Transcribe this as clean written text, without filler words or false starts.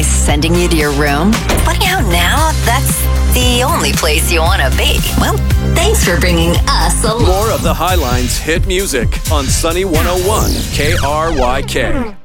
nice sending you to your room? Finding out now that's the only place you want to be. Well, thanks for bringing us along. More of the Highlines hit music on Sunny 101 KRYK.